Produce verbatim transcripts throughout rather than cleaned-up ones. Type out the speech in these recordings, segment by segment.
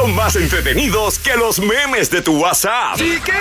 son más entretenidos que los memes de tu WhatsApp. ¡Sí que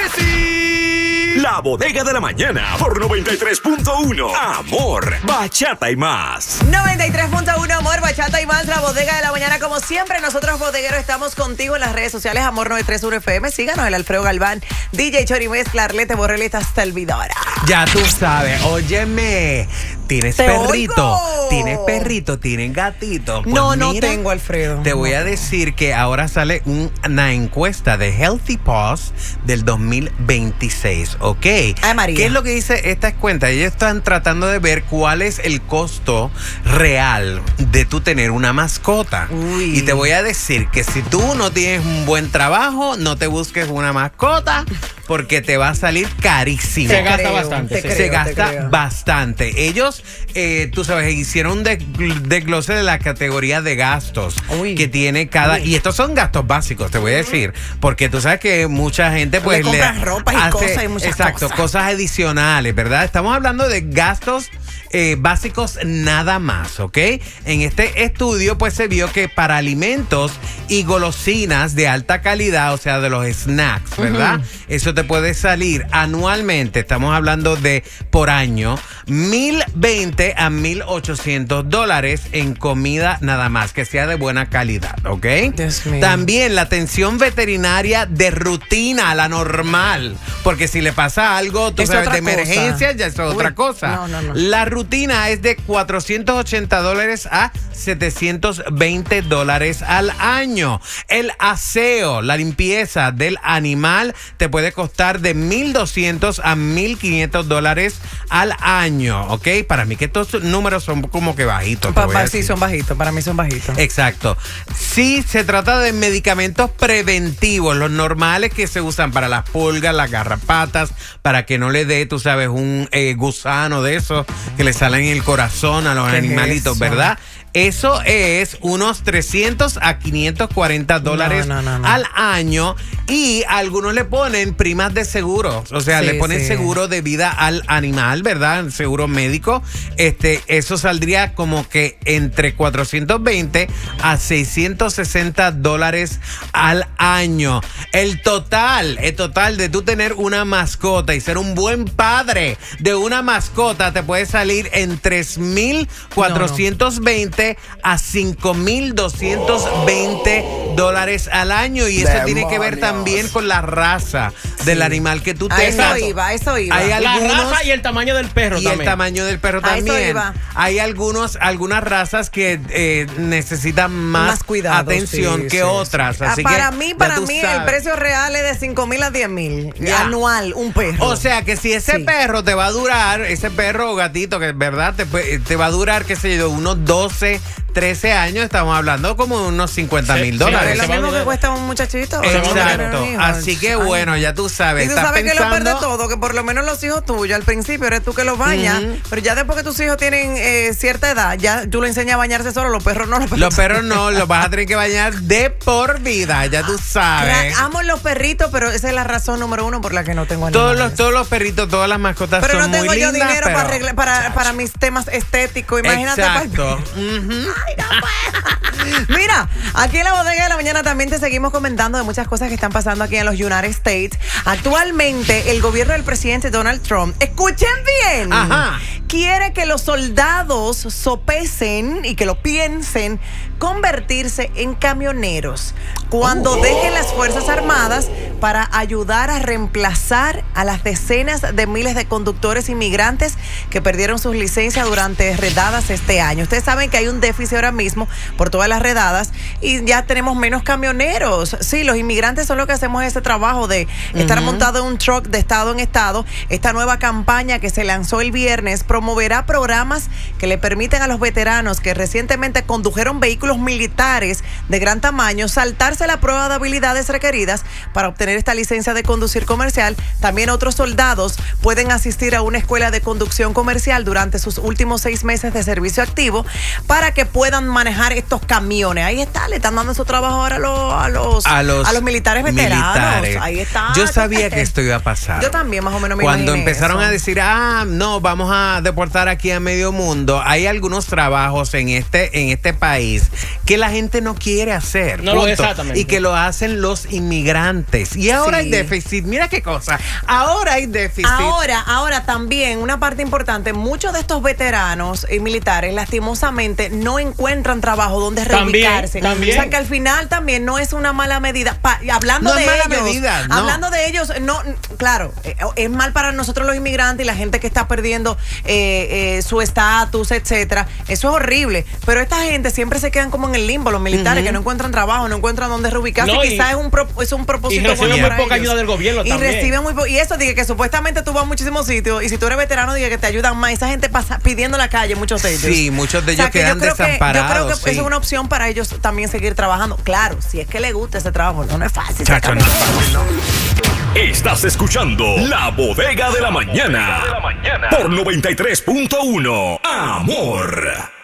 sí! La Bodega de la Mañana por noventa y tres punto uno. Amor, bachata y más. noventa y tres punto uno, amor, bachata y más. La Bodega de la Mañana, como siempre, nosotros bodegueros estamos contigo en las redes sociales. Amor noventa y tres punto uno F M. Síganos, el Alfredo Galván, D J Chori Mezcla, Arlete Borrelita, hasta el Vidora. Ya tú sabes, óyeme, ¿tienes Te perrito? oigo. ¿Tienes perrito? ¿Tienes gatito? Pues no, no mira, tengo, Alfredo. Te voy a decir que ahora sale un, una encuesta de Healthy Paws del dos mil veintiséis, ¿ok? Ay, María. ¿Qué es lo que dice esta cuenta? Ellos están tratando de ver cuál es el costo real de tú tener una mascota. Uy. Y te voy a decir que si tú no tienes un buen trabajo, no te busques una mascota porque te va a salir carísimo. Se gasta creo, bastante. te sí. creo, Se te gasta creo. bastante. Ellos, eh, tú sabes, hicieron un de- desglose de la categoría de gastos Uy. que tiene cada... Uy. Y estos son gastos básicos, te voy a decir. Porque tú sabes que mucha gente pues Le compran ropa y cosas y muchas exacto, cosas. cosas adicionales, ¿verdad? Estamos hablando de gastos eh, básicos nada más, ¿ok? En este estudio pues se vio que para alimentos y golosinas de alta calidad, o sea, de los snacks, ¿verdad? Uh-huh. Eso te puede salir anualmente, estamos hablando de por año, mil veinte a mil ochocientos dólares en comida nada más, que sea de buena calidad, ¿ok? Dios mío. También la atención veterinaria de rutina, la normal, porque si le pasa algo, tú Es sabes, otra de emergencia, cosa. ya es Uy, otra cosa. no, no, no. La rutina es de cuatrocientos ochenta dólares a setecientos veinte dólares al año. El aseo, la limpieza del animal, te puede costar de mil doscientos a mil quinientos dólares al año, ¿ok? Para mí que estos números son como que bajitos. te Pa- voy a pa- sí, decir. son bajitos. Para mí son bajitos. Exacto. Sí, se trata de medicamentos preventivos, los normales que se usan para las pulgas, las garrapatas, para que no le dé, tú sabes, un eh, gusano de esos que le salen en el corazón a los ¿Qué es animalitos, eso? ¿verdad? Eso es unos trescientos a quinientos cuarenta dólares No, no, no, no. al año, y algunos le ponen primas de seguro, o sea, Sí, le ponen sí. seguro de vida al animal, ¿verdad? Seguro médico. Este, eso saldría como que entre cuatrocientos veinte a seiscientos sesenta dólares al año. El total, el total de tú tener una mascota y ser un buen padre de una mascota te puede salir en tres mil cuatrocientos veinte a cinco mil doscientos veinte dólares al año, y eso ¡Demonios! tiene que ver también con la raza del animal que tú A tengas. eso iba, a eso iba. Hay La algunos- raza y el tamaño del perro y también. el tamaño del perro A eso también. iba. Hay algunos, algunas razas que eh, necesitan más, Más cuidado, atención sí, que sí, otras. sí. Así Ah, para que, mí, ya para tú mí, el sabes. precio real es de cinco mil a diez mil. Ya. Anual, un perro. O sea que si ese Sí. perro te va a durar, ese perro o gatito que es verdad te, puede- te va a durar, qué sé yo, unos doce, trece años, estamos hablando como de unos cincuenta Sí, mil sí, es dólares. lo se va a mismo que durar. cuesta un muchachito. o sea, tener Exacto. un hijo. Así que Ay. bueno, ya tú sabes. Y tú estás sabes que lo peor de pensando- todo, que por lo menos los hijos tuyos, al principio eres tú que los bañas, Ujú. pero ya después que tus hijos tienen eh, cierta edad, ya tú le enseñas a bañarse solo, los perros no. Los perros, Los perros no, los vas a tener que bañar de por vida, ya tú sabes. Claro, amo los perritos, pero esa es la razón número uno por la que no tengo Todos animales. los, todos los perritos, todas las mascotas Pero son no tengo muy yo lindas, dinero pero- para, arreglar- para, para mis temas estéticos. Imagínate. Exacto. para- Ujú. Mira, aquí en la Bodega de la Mañana también te seguimos comentando de muchas cosas que están pasando aquí en los United States. Actualmente, el gobierno del presidente Donald Trump, escuchen bien, Ajá. quiere que los soldados sopesen y que lo piensen convertirse en camioneros cuando Oh. dejen las Fuerzas Armadas para ayudar a reemplazar a las decenas de miles de conductores inmigrantes que perdieron sus licencias durante redadas este año. Ustedes saben que hay un déficit ahora mismo por todas las redadas y ya tenemos menos camioneros. Sí, los inmigrantes son los que hacemos ese trabajo de estar montado en un truck de estado en estado. Esta nueva campaña que se lanzó el viernes promoverá programas que le permiten a los veteranos que recientemente condujeron vehículos militares de gran tamaño saltarse la prueba de habilidades requeridas para obtener esta licencia de conducir comercial. También otros soldados pueden asistir a una escuela de conducción comercial durante sus últimos seis meses de servicio activo para que puedan manejar estos camiones. Ahí está, le están dando su trabajo ahora a los, a los, A los, a los militares veteranos. militares. Ahí está. Yo sabía que esto iba a pasar. Yo también más o menos me Cuando imaginé empezaron eso. a decir, ah, no, vamos a deportar aquí a medio mundo, hay algunos trabajos en este, en este país que la gente no quiere hacer. No, punto. exactamente. Y que lo hacen los inmigrantes. Y ahora Sí. hay déficit. Mira qué cosa. Ahora hay déficit. Ahora, ahora también una parte importante, muchos de estos veteranos y militares lastimosamente no encuentran trabajo donde También, reubicarse. también. O sea que al final también no es una mala medida. Pa- y hablando No de es mala ellos, medida, no. hablando de ellos, no, claro, eh, es mal para nosotros los inmigrantes y la gente que está perdiendo eh, eh, su estatus, etcétera. Eso es horrible. Pero esta gente siempre se quedan como en el limbo, los militares que no encuentran trabajo, no encuentran dónde reubicarse. No, y- Quizás es un pro- es un propósito y reciben bueno muy para poca ellos. ayuda del gobierno y también. reciben muy po- y eso dije que supuestamente tú vas a muchísimos sitios y si tú eres veterano dije que te ayudan más. Esa gente pasa pidiendo la calle, muchos de ellos. Sí, muchos de ellos O sea, que quedan yo creo que- desamparados. yo creo que sí. eso es una opción para ellos también seguir trabajando. Claro, si es que le gusta ese trabajo, no, no es fácil. Chacho, no. Estás escuchando La Bodega de la Mañana por noventa y tres punto uno. Amor.